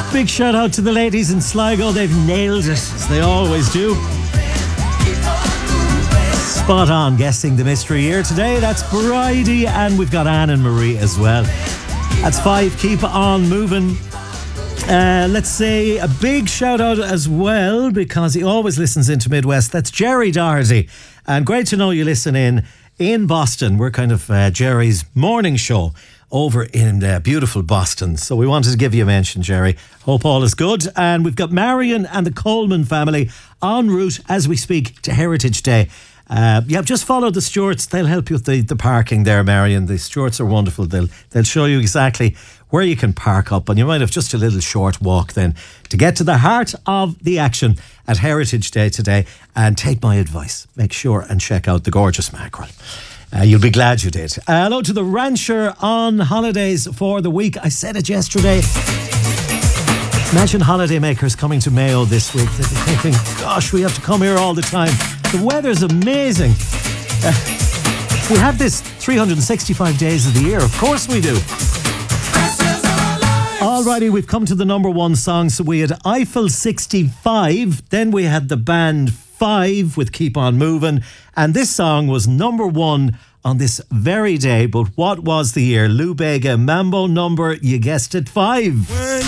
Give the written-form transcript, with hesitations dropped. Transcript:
Big shout out to the ladies in Sligo. They've nailed it, as they always do. Spot on guessing the mystery here today. That's Bridie, and we've got Anne and Marie as well. That's 5. Keep on moving. Let's say a big shout out as well, because he always listens into Midwest. That's Jerry Doherty. And great to know you listen in Boston. We're kind of Jerry's morning show over in beautiful Boston. So we wanted to give you a mention, Jerry. Hope all is good. And we've got Marion and the Coleman family en route as we speak to Heritage Day. Just follow the Stewarts. They'll help you with the parking there, Marion. The Stewarts are wonderful. They'll show you exactly where you can park up, and you might have just a little short walk then to get to the heart of the action at Heritage Day today. And take my advice. Make sure and check out the gorgeous mackerel. You'll be glad you did. Hello to the rancher on holidays for the week. I said it yesterday. Imagine holidaymakers coming to Mayo this week. They'll be thinking, gosh, we have to come here all the time. The weather's amazing. We have this 365 days of the year. Of course we do. Alrighty, we've come to the number one song. So we had Eiffel 65. Then we had the band 5 with Keep On Moving. And this song was number one on this very day. But what was the year? Lou Bega, Mambo number, you guessed it, 5. When